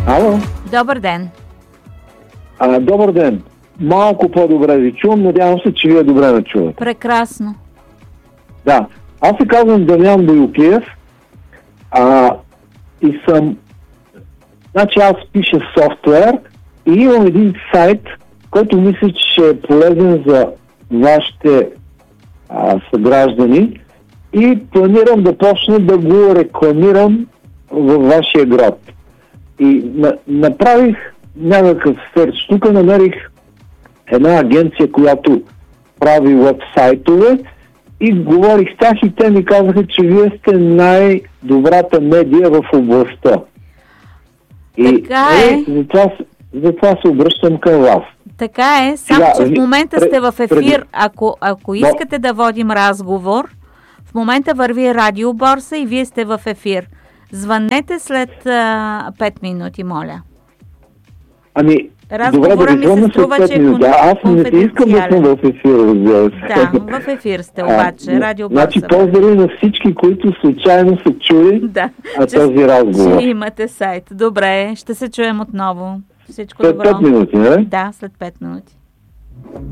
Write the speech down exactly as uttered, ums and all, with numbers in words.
Ало? Добър ден. А, добър ден. Малко по-добре ви чувам. Надявам се, че вие добре ме чувате. Прекрасно. Да. Аз се казвам Дамян Боюклиев. А, и съм... Значи аз пиша софтуер и имам един сайт, който мисля, че ще е полезен за вашите а, съграждани и планирам да почна да го рекламирам във вашия град. И на, направих някакъв сърч. Тук намерих една агенция, която прави вебсайтове и говорих с тях и те ми казаха, че вие сте най-добрата медия в областта. И така е. е, затова, затова се обръщам към вас. Така е, само Сега, че в момента пред, сте в ефир. Пред... Ако, ако искате да водим разговор, в момента върви радиоборса и вие сте в ефир. Звъннете след а, пет минути, моля. Ами, разговора добре, да ми се струва, че е аз не искам да съм в ефир, разбира се. Да, в ефир сте обаче, радиоборса. Значи, поздрави на всички, които случайно са чули да, а, този разговор. Че имате сайт. Добре, ще се чуем отново. Всичко след добро. пет минути, не? Да, след пет минути.